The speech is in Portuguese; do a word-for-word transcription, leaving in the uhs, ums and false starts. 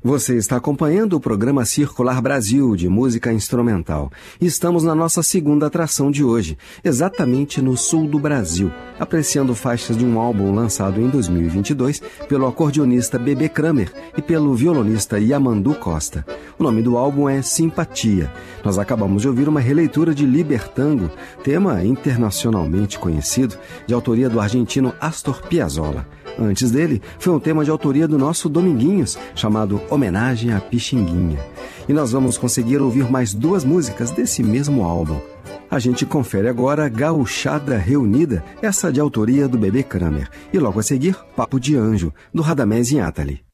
Você está acompanhando o programa Circular Brasil, de música instrumental. Estamos na nossa segunda atração de hoje, exatamente no sul do Brasil, apreciando faixas de um álbum lançado em dois mil e vinte e dois pelo acordeonista Bebê Kramer e pelo violonista Yamandu Costa. O nome do álbum é Simpatia. Nós acabamos de ouvir uma releitura de Libertango, tema internacionalmente conhecido, de autoria do argentino Astor Piazzolla. Antes dele, foi um tema de autoria do nosso Dominguinhos, chamado Homenagem à Pixinguinha. E nós vamos conseguir ouvir mais duas músicas desse mesmo álbum. A gente confere agora Gauchada Reunida, essa de autoria do Bebê Kramer. E logo a seguir, Papo de Anjo, do Radamés Inátali.